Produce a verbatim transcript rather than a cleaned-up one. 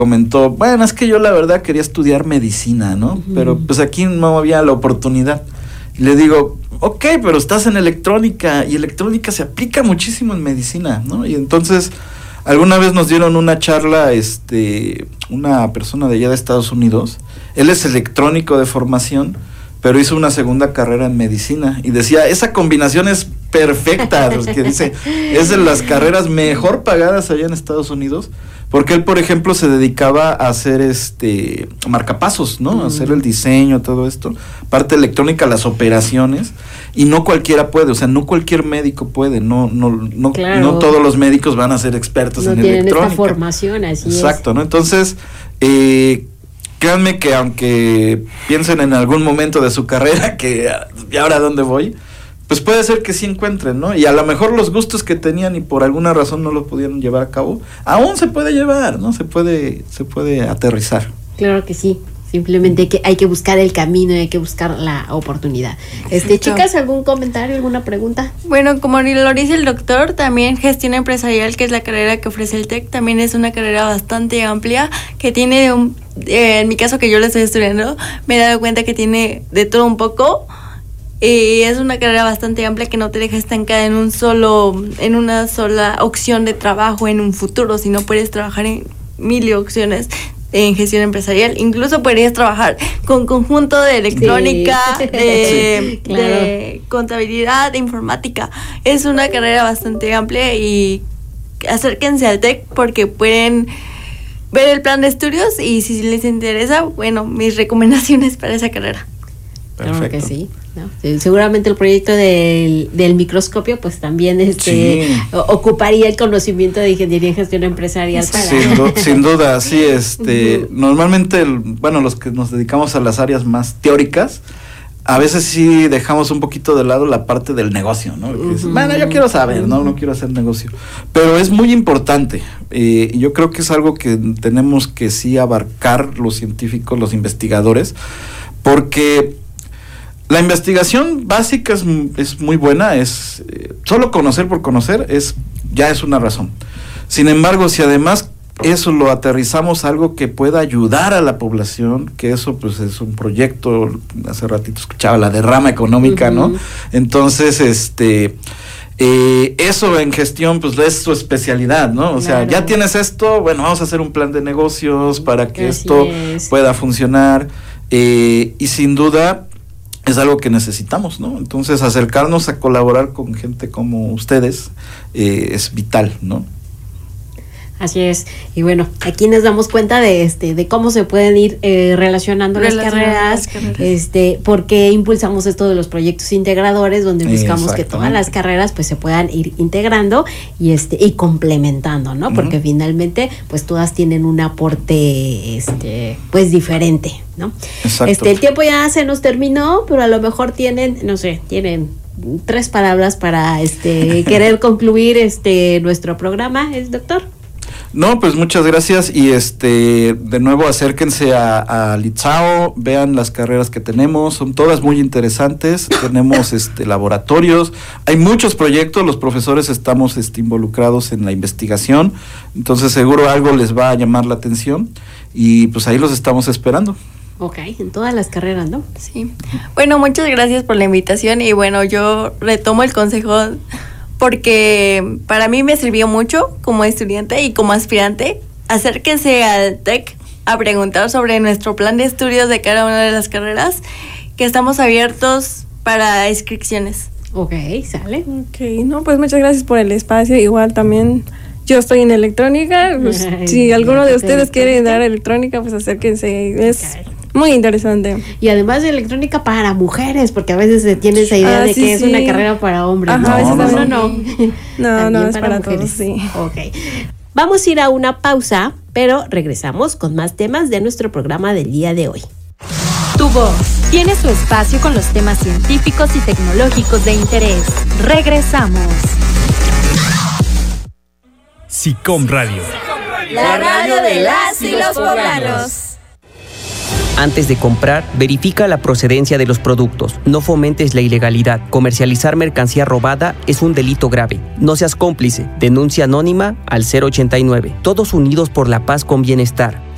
comentó, bueno, es que yo la verdad quería estudiar medicina, ¿no? Uh-huh. Pero pues aquí no había la oportunidad. Y le digo, ok, pero estás en electrónica, y electrónica se aplica muchísimo en medicina, ¿no? Y entonces, alguna vez nos dieron una charla, este, una persona de allá de Estados Unidos, él es electrónico de formación, pero hizo una segunda carrera en medicina, y decía, esa combinación es perfecta, que dice, es de las carreras mejor pagadas allá en Estados Unidos, porque él, por ejemplo, se dedicaba a hacer este marcapasos, ¿no? Mm. A hacer el diseño, todo esto, parte electrónica, las operaciones, y no cualquiera puede, o sea, no cualquier médico puede, no no no, claro. no todos los médicos van a ser expertos no en electrónica. No tienen esta formación, así es. Exacto, ¿no? Entonces, eh, créanme que aunque piensen en algún momento de su carrera que, ¿y ahora dónde voy?, pues puede ser que sí encuentren, ¿no? Y a lo mejor los gustos que tenían y por alguna razón no lo pudieron llevar a cabo, aún se puede llevar, ¿no? Se puede, se puede aterrizar. Claro que sí. Simplemente hay que, hay que buscar el camino y hay que buscar la oportunidad. Este, chicas, ¿algún comentario, alguna pregunta? Bueno, como lo dice el doctor, también gestión empresarial, que es la carrera que ofrece el TEC, también es una carrera bastante amplia, que tiene, un, eh, en mi caso que yo la estoy estudiando, me he dado cuenta que tiene de todo un poco. Y es una carrera bastante amplia que no te deja estancada en un solo, en una sola opción de trabajo en un futuro, sino puedes trabajar en mil opciones en gestión empresarial. Incluso podrías trabajar con conjunto de electrónica, sí. de, sí, claro. de contabilidad, de informática. Es una carrera bastante amplia y acérquense al TEC porque pueden ver el plan de estudios y si les interesa, bueno, mis recomendaciones para esa carrera. Perfecto. Claro que sí. ¿No? Sí, seguramente el proyecto del, del microscopio pues también este sí. ocuparía el conocimiento de ingeniería en gestión empresarial para... sin, du- sin duda, sí, este uh-huh. normalmente el, bueno, los que nos dedicamos a las áreas más teóricas, a veces sí dejamos un poquito de lado la parte del negocio, ¿no? Uh-huh. Es, bueno, yo quiero saber, no, no quiero hacer negocio, pero es muy importante. Eh, yo creo que es algo que tenemos que sí abarcar los científicos, los investigadores, porque la investigación básica es, es muy buena, es eh, solo conocer por conocer es ya es una razón. Sin embargo, si además eso lo aterrizamos a algo que pueda ayudar a la población, que eso pues es un proyecto, hace ratito escuchaba la derrama económica, uh-huh. ¿no? Entonces, este eh, eso en gestión pues es su especialidad, ¿no? O claro. sea, ya tienes esto, bueno, vamos a hacer un plan de negocios para que Así esto es. pueda funcionar, eh, y sin duda es algo que necesitamos, ¿no? Entonces, acercarnos a colaborar con gente como ustedes eh, es vital, ¿no? Así es. Y bueno, aquí nos damos cuenta de este de cómo se pueden ir eh, relacionando las carreras, las carreras, este, porque impulsamos esto de los proyectos integradores, donde buscamos que todas las carreras pues se puedan ir integrando y este y complementando, ¿no? Uh-huh. Porque finalmente pues todas tienen un aporte este pues diferente, ¿no? Exacto. Este, el tiempo ya se nos terminó, pero a lo mejor tienen, no sé, tienen tres palabras para este querer concluir este nuestro programa, ¿es doctor? No, pues muchas gracias y este de nuevo acérquense a, a Litzao, vean las carreras que tenemos, son todas muy interesantes, tenemos este laboratorios, hay muchos proyectos, los profesores estamos este, involucrados en la investigación, entonces seguro algo les va a llamar la atención y pues ahí los estamos esperando. Ok, en todas las carreras, ¿no? Sí. Bueno, muchas gracias por la invitación y bueno, yo retomo el consejo porque para mí me sirvió mucho como estudiante y como aspirante. Acérquense al TEC a preguntar sobre nuestro plan de estudios de cada una de las carreras, que estamos abiertos para inscripciones. Ok, sale. Ok, no, pues muchas gracias por el espacio. Igual también yo estoy en electrónica. Pues, Ay, si alguno de ustedes quiere dar electrónica, pues acérquense. Es okay. Muy interesante. Y además de electrónica para mujeres, porque a veces se tiene esa idea ah, de sí, que sí. es una carrera para hombres. Ajá, no, no, no, no. No, no, es para, para todos, sí. Ok. Vamos a ir a una pausa, pero regresamos con más temas de nuestro programa del día de hoy. Tu voz tiene su espacio con los temas científicos y tecnológicos de interés. Regresamos. SICOM Radio. La radio de las y los poblanos. Antes de comprar, verifica la procedencia de los productos. No fomentes la ilegalidad. Comercializar mercancía robada es un delito grave. No seas cómplice. Denuncia anónima al cero ochenta y nueve. Todos unidos por la paz con bienestar.